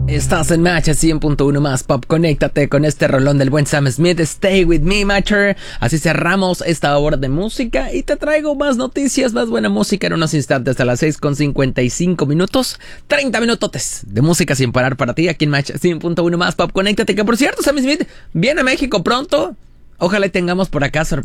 Estás en Match 100.1 más pop. Conéctate con este rolón del buen Sam Smith. Stay with me, Matcher. Así cerramos esta hora de música y te traigo más noticias, más buena música en unos instantes a las 6:55. 30 minutotes de música sin parar para ti aquí en Match 100.1 más pop. Conéctate, que por cierto, Sam Smith viene a México pronto. Ojalá y tengamos por acá sorpresas.